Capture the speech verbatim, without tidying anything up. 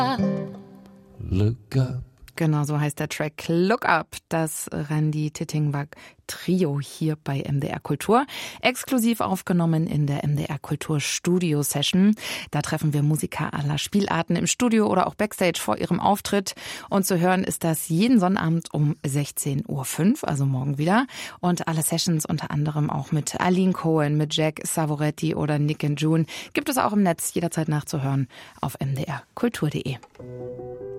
Look up. Genau, so heißt der Track Look Up, das Randi Tittingwag Trio hier bei M D R Kultur. Exklusiv aufgenommen in der M D R Kultur Studio Session. Da treffen wir Musiker aller Spielarten im Studio oder auch Backstage vor ihrem Auftritt. Und zu hören ist das jeden Sonnabend um sechzehn Uhr fünf, also morgen wieder. Und alle Sessions, unter anderem auch mit Aline Cohen, mit Jack Savoretti oder Nick and June, gibt es auch im Netz jederzeit nachzuhören auf m d r kultur punkt d e.